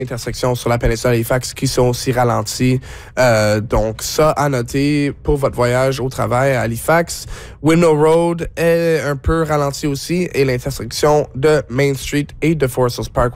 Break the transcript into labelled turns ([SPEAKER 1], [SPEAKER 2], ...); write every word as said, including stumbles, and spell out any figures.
[SPEAKER 1] intersections sur la péninsule Halifax qui sont aussi ralenties. Euh, donc, ça à noter pour votre voyage au travail à Halifax. Windmill Road est un peu ralenti aussi et l'intersection de Main Street et de Forest Hills Park